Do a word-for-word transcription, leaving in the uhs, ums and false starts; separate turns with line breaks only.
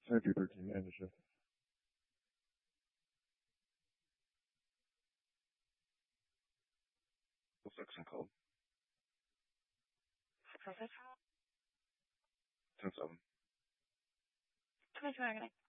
Entry thirteen, end of shift.
Section code.
Perfect.
ten seven.
twenty-two,